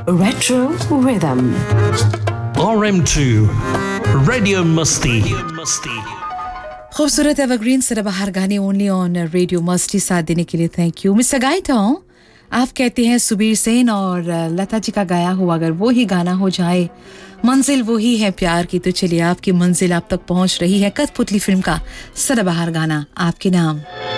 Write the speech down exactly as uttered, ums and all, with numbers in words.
Retro Rhythm. R M two Radio Musti. खूबसूरत evergreen सदाबहार गाने ओनली ऑन रेडियो मस्ती साथ देने के लिए थैंक यू मिस्टर गाइटो आप कहते हैं सुबीर सेन और लता जी का गाया हुआ अगर वो ही गाना हो जाए मंजिल वही है प्यार की तो चलिए आपकी मंजिल आप तक पहुंच रही है कठपुतली फिल्म का सदाबहार गाना आपके नाम